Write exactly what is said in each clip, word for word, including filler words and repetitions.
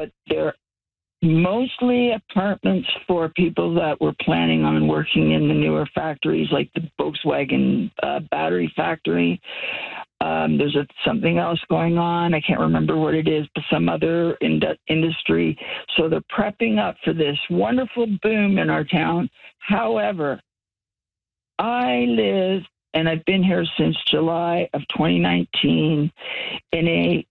but they're mostly apartments for people that were planning on working in the newer factories, like the Volkswagen uh, battery factory. Um, there's a, something else going on. I can't remember what it is, but some other in- industry. So they're prepping up for this wonderful boom in our town. However, I live, and I've been here since July of twenty nineteen, in a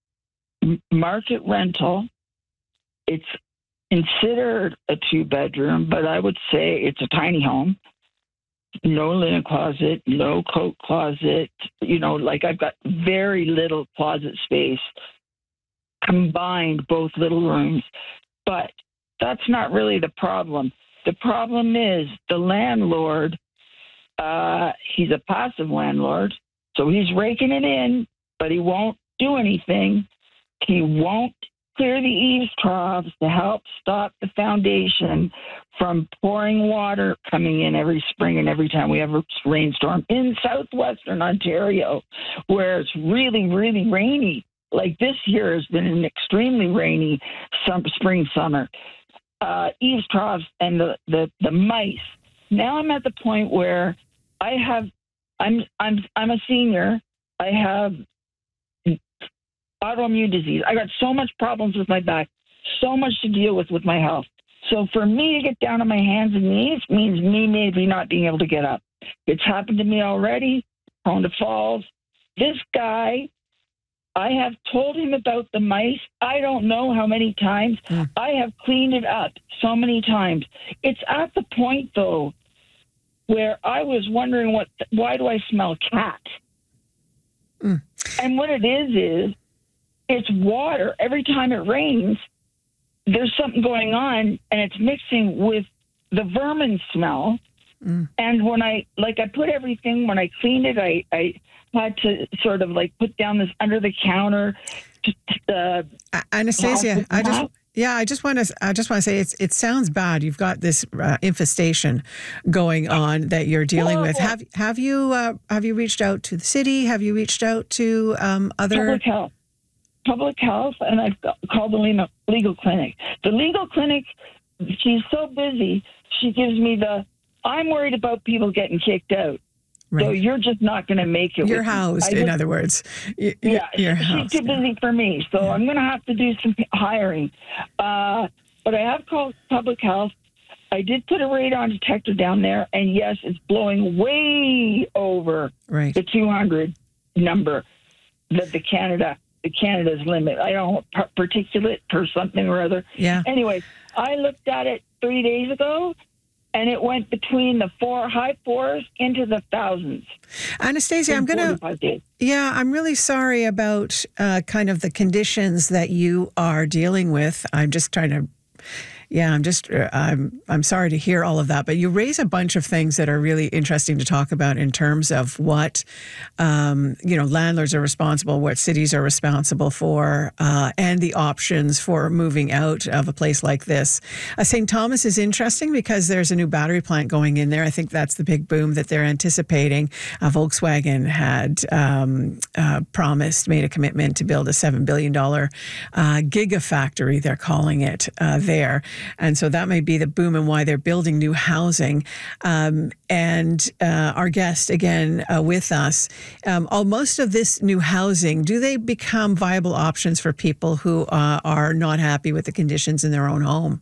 market rental. It's considered a two-bedroom, but I would say it's a tiny home. No linen closet, no coat closet. You know, like I've got very little closet space, combined both little rooms. But that's not really the problem. The problem is the landlord, uh, he's a passive landlord, so he's raking it in, but he won't do anything. He won't clear the eaves troughs to help stop the foundation from pouring water coming in every spring and every time we have a rainstorm in southwestern Ontario, where it's really, really rainy. Like this year has been an extremely rainy summer, spring, summer. Uh, eaves troughs and the, the, the mice. Now I'm at the point where I have, I'm, I'm, I'm a senior. I have autoimmune disease. I got so much problems with my back, so much to deal with with my health. So for me to get down on my hands and knees means me maybe not being able to get up. It's happened to me already, prone to falls. This guy, I have told him about the mice. I don't know how many times. Mm. I have cleaned it up so many times. It's at the point, though, where I was wondering, what, why do I smell cat? Mm. And what it is is, it's water. Every time it rains, there's something going on, and it's mixing with the vermin smell. Mm. And when I, like, I put everything, when I cleaned it, I, I had to sort of, like, put down this under the counter. Uh, Anastasia, I just, yeah, I just want to, I just want to say it's, it sounds bad. You've got this uh, infestation going on that you're dealing with. Have, have you, uh, have you reached out to the city? Have you reached out to um, other public health? Public health, and I've called the legal, legal clinic. The legal clinic, she's so busy, she gives me the, I'm worried about people getting kicked out. Right. So you're just not going to make it. You're housed, in other words. You, yeah, you're she's housed, too busy yeah. for me, so yeah. I'm going to have to do some hiring. Uh, but I have called public health. I did put a radon detector down there, and yes, it's blowing way over right. the two hundred number that the Canada... Canada's limit. I don't know, particulate or something or other. Yeah. Anyway, I looked at it three days ago, and it went between the four high fours into the thousands. Anastasia, I'm going to... Yeah, I'm really sorry about uh, kind of the conditions that you are dealing with. I'm just trying to... Yeah, I'm just, uh, I'm I'm sorry to hear all of that, but you raise a bunch of things that are really interesting to talk about in terms of what, um, you know, landlords are responsible, what cities are responsible for, uh, and the options for moving out of a place like this. Uh, Saint Thomas is interesting because there's a new battery plant going in there. I think that's the big boom that they're anticipating. Uh, Volkswagen had um, uh, promised, made a commitment to build a seven billion dollars uh, gigafactory, they're calling it, uh, there. And so that may be the boom and why they're building new housing. Um, and uh, our guest, again, uh, with us, um, all, most of this new housing, do they become viable options for people who uh, are not happy with the conditions in their own home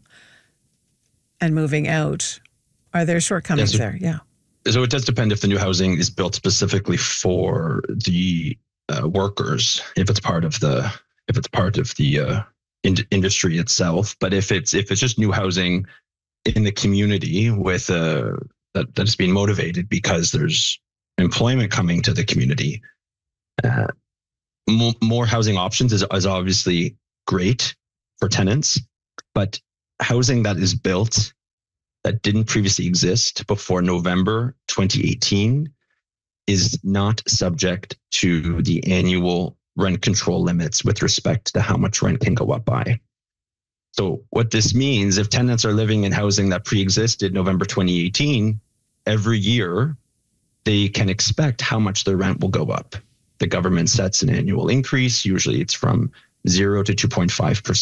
and moving out? Are there shortcomings yeah, so, there? Yeah. So it does depend if the new housing is built specifically for the uh, workers, if it's part of the, if it's part of the, uh, In- industry itself, but if it's if it's just new housing in the community with uh that that's being motivated because there's employment coming to the community, uh, more, more housing options is, is obviously great for tenants, but housing that is built that didn't previously exist before November twenty eighteen is not subject to the annual rent control limits with respect to how much rent can go up by. So what this means, if tenants are living in housing that pre-existed November twenty eighteen, every year they can expect how much their rent will go up. The government sets an annual increase. Usually it's from zero to two point five percent.